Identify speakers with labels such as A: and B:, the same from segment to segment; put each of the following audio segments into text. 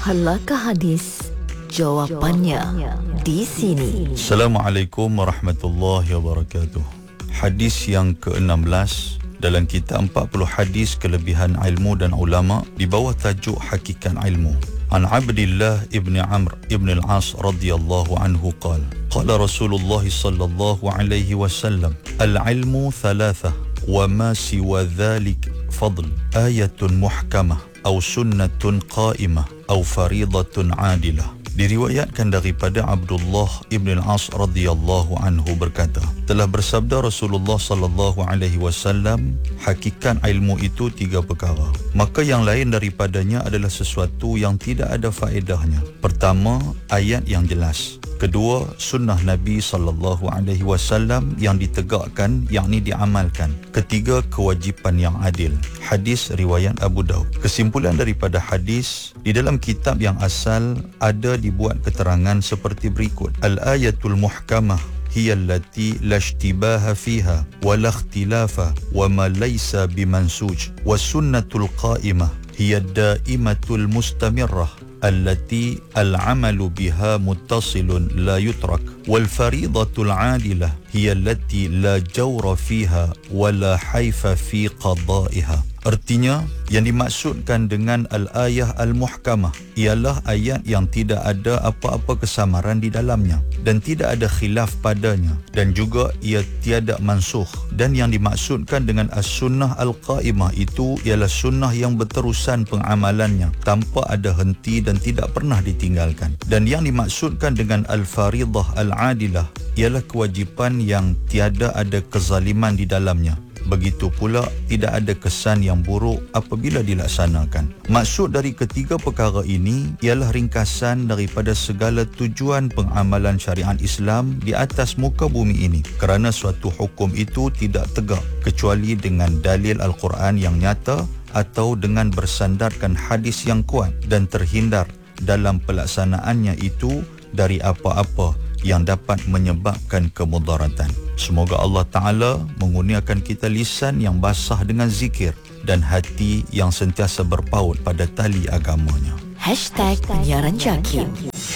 A: Halakah hadis? Jawapannya di sini.
B: Assalamualaikum warahmatullahi wabarakatuh. Hadis yang ke-16 dalam kitab 40 hadis kelebihan ilmu dan ulama di bawah tajuk Hakikat Ilmu. An Abdillah ibn Amr ibn al-As radhiyallahu anhu qala Rasulullah sallallahu alaihi wasallam al-ilmu thalathah wa ma siwa dhalik fadl ayatun muhkamah atau sunnatun qa'imah atau faridatun adilah. Diriwayatkan daripada Abdullah ibn al-As radhiyallahu anhu berkata, telah bersabda Rasulullah sallallahu alaihi wasallam, hakikat ilmu itu 3 perkara. Maka yang lain daripadanya adalah sesuatu yang tidak ada faedahnya. Pertama, ayat yang jelas. Kedua, sunnah Nabi sallallahu alaihi wasallam yang ditegakkan, yakni diamalkan. Ketiga, kewajipan yang adil. Hadis riwayat Abu Daud. Kesimpulan daripada hadis, di dalam kitab yang asal ada dibuat keterangan seperti berikut. Al-ayatul muhkamah hiya allati la ishtibaha fiha wa la ikhtilafa wa ma laysa bimansuj wa sunnatul qa'imah hiya daimatul mustamirrah allati al-amalu biha muttasilun la yutrak wal faridatul adilah hiya allati la jawra fiha wa la haifa fi qada'iha. Artinya, yang dimaksudkan dengan al-ayah al-muhkamah ialah ayat yang tidak ada apa-apa kesamaran di dalamnya dan tidak ada khilaf padanya, dan juga ia tiada mansukh. Dan yang dimaksudkan dengan as-sunnah al-qa'imah itu ialah sunnah yang berterusan pengamalannya tanpa ada henti dan tidak pernah ditinggalkan. Dan yang dimaksudkan dengan al-faridah al-adilah ialah kewajipan yang tiada ada kezaliman di dalamnya. Begitu pula tidak ada kesan yang buruk apabila dilaksanakan. Maksud dari ketiga perkara ini ialah ringkasan daripada segala tujuan pengamalan syariat Islam di atas muka bumi ini, kerana suatu hukum itu tidak tegak kecuali dengan dalil Al-Quran yang nyata atau dengan bersandarkan hadis yang kuat, dan terhindar dalam pelaksanaannya itu dari apa-apa yang dapat menyebabkan kemudaratan. Semoga Allah Ta'ala mengurniakan kita lisan yang basah dengan zikir dan hati yang sentiasa berpaut pada tali agamanya.
A: #Penyiaran Jakim.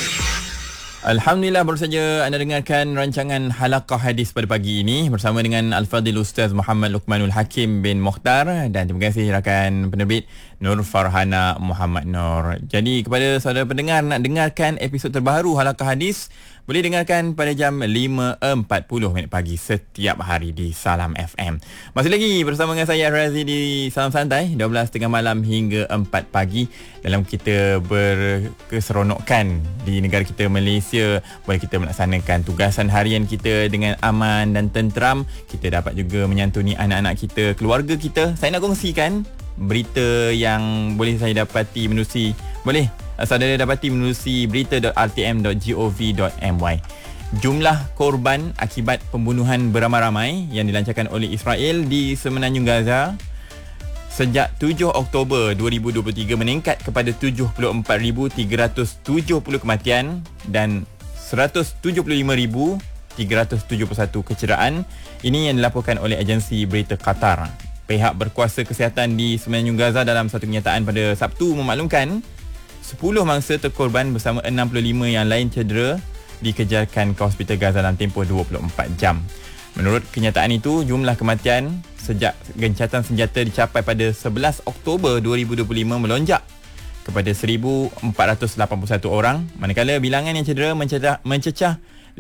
C: Alhamdulillah, baru saja anda dengarkan rancangan Halaqah Hadis pada pagi ini bersama dengan Al-Fadhil Ustaz Muhammad Luqmanul Hakim bin Mokhtar, dan terima kasih rakan penerbit Nur Farhana Muhammad Nur. Jadi kepada saudara pendengar nak dengarkan episod terbaru Halaqah Hadis, boleh dengarkan pada jam 5.40 pagi setiap hari di Salam FM. Masih lagi bersama dengan saya Razi di Salam Santai 12.30 malam hingga 4 pagi dalam kita berkeseronokan di negara kita Malaysia. Boleh kita melaksanakan tugasan harian kita dengan aman dan tenteram. Kita dapat juga menyantuni anak-anak kita, keluarga kita. Saya nak kongsikan berita yang boleh saya dapati menerusi, boleh saudara dapati menerusi berita.rtm.gov.my. Jumlah korban akibat pembunuhan beramai-ramai yang dilancarkan oleh Israel di Semenanjung Gaza sejak 7 Oktober 2023 meningkat kepada 74,370 kematian dan 175,371 kecederaan. Ini yang dilaporkan oleh agensi berita Qatar. Pihak berkuasa kesihatan di Semenanjung Gaza dalam satu kenyataan pada Sabtu memaklumkan 10 mangsa terkorban bersama 65 yang lain cedera dikejarkan ke Hospital Gaza dalam tempoh 24 jam. Menurut kenyataan itu, jumlah kematian sejak gencatan senjata dicapai pada 11 Oktober 2025 melonjak kepada 1,481 orang, manakala bilangan yang cedera mencecah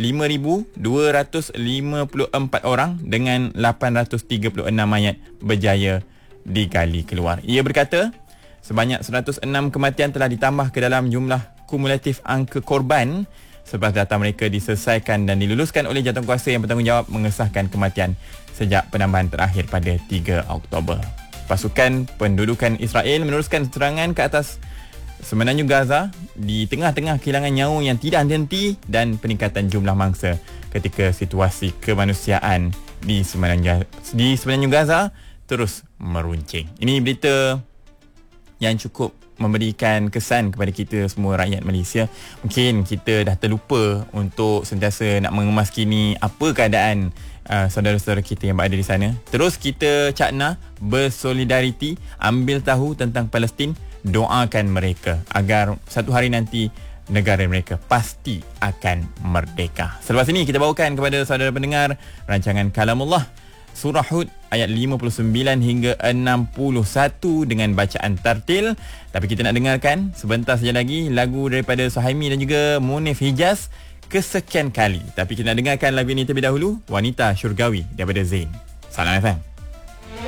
C: 5,254 orang dengan 836 mayat berjaya digali keluar. Ia berkata, sebanyak 106 kematian telah ditambah ke dalam jumlah kumulatif angka korban selepas data mereka diselesaikan dan diluluskan oleh jawatankuasa yang bertanggungjawab mengesahkan kematian sejak penambahan terakhir pada 3 Oktober. Pasukan pendudukan Israel meneruskan serangan ke atas Semenanjung Gaza di tengah-tengah kehilangan nyawa yang tidak henti dan peningkatan jumlah mangsa ketika situasi kemanusiaan di Semenanjung Gaza terus meruncing. Ini berita yang cukup memberikan kesan kepada kita semua rakyat Malaysia. Mungkin kita dah terlupa untuk sentiasa nak mengemaskini apa keadaan saudara-saudara kita yang berada di sana. Terus kita cakna bersolidariti, ambil tahu tentang Palestin doakan mereka agar satu hari nanti negara mereka pasti akan merdeka. Selepas ini kita bawakan kepada saudara pendengar rancangan Kalamullah Surah Hud ayat 59 hingga 61 dengan bacaan tartil. Tapi kita nak dengarkan sebentar saja lagi lagu daripada Suhaimi dan juga Munif Hijaz kesekian kali. Tapi kita nak dengarkan lagu ini terlebih dahulu, Wanita Syurgawi daripada Zain. Salam FM.